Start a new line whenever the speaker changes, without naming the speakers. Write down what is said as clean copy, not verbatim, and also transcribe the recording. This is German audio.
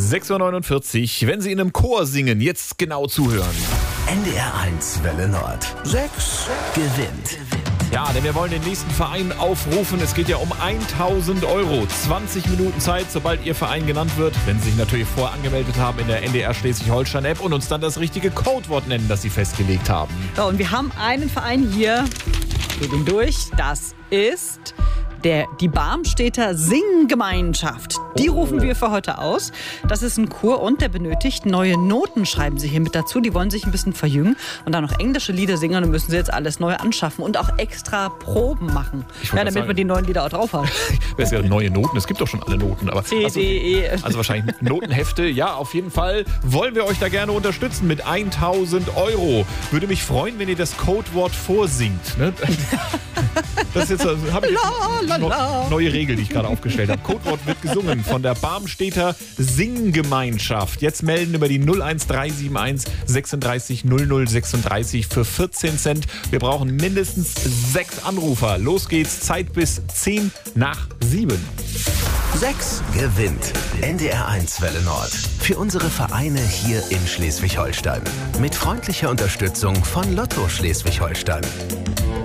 6:49 Uhr. Wenn Sie in einem Chor singen, jetzt genau zuhören.
NDR 1 Welle Nord. 6 gewinnt.
Ja, denn wir wollen den nächsten Verein aufrufen. Es geht ja um 1.000 Euro. 20 Minuten Zeit, sobald Ihr Verein genannt wird. Wenn Sie sich natürlich vorher angemeldet haben in der NDR Schleswig-Holstein-App und uns dann das richtige Codewort nennen, das Sie festgelegt haben.
So, und wir haben einen Verein hier. Geht ihn durch. Das ist die Barmstädter Singgemeinschaft. Die rufen wir für heute aus. Das ist ein Chor und der benötigt neue Noten, schreiben sie hier mit dazu. Die wollen sich ein bisschen verjüngen und dann noch englische Lieder singen. Dann müssen sie jetzt alles neu anschaffen und auch extra Proben machen. Ja, damit man die neuen Lieder auch drauf hat.
Das wäre neue Noten. Es gibt doch schon alle Noten. Aber
C, D, E.
Also wahrscheinlich Notenhefte. Ja, auf jeden Fall wollen wir euch da gerne unterstützen mit 1.000 Euro. Würde mich freuen, wenn ihr das Codewort vorsingt. Ne? Das ist jetzt, habe ich jetzt neue Regel, die ich gerade aufgestellt habe. Codewort wird gesungen von der Barmstädter Singgemeinschaft. Jetzt melden über die 01371 36 00 36 für 14 Cent. Wir brauchen mindestens 6 Anrufer. Los geht's, Zeit bis 7:10.
6 gewinnt. NDR 1 Welle Nord. Für unsere Vereine hier in Schleswig-Holstein. Mit freundlicher Unterstützung von Lotto Schleswig-Holstein.